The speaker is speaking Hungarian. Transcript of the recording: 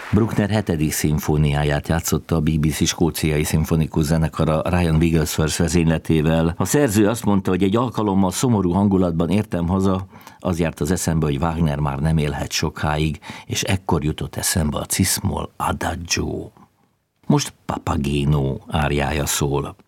Bruckner 7. szimfóniáját játszotta a BBC skóciai szimfonikus zenekara Ryan Wigglesworth vezényletével. A szerző azt mondta, hogy egy alkalommal szomorú hangulatban értem haza, az járt az eszembe, hogy Wagner már nem élhet sokáig, és ekkor jutott eszembe a Cis-moll Adagio. Most Papageno áriája szól.